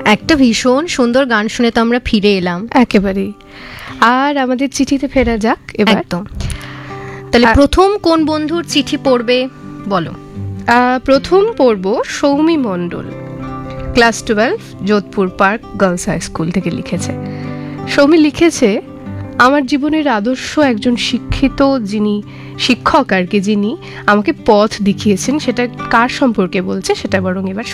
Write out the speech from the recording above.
একটা ভীষণ সুন্দর গান শুনে তো আমরা ফিরে এলাম। একেবারেই। আর আমাদের চিঠিতে ফেরা যাক এবার। একদম। তাহলে প্রথম কোন বন্ধুর চিঠি পড়বে বলো? প্রথম পড়ব সৌমি মণ্ডল, class 12, Jodhpur park girls high school থেকে লিখেছে। সৌমি লিখেছে, আমার জীবনের আদর্শ একজন শিক্ষিত যিনি শিক্ষক আর কি, যিনি আমাকে পথ দেখিয়েছেন, সেটা কার সম্পর্কে বলছে সেটা বরং এবার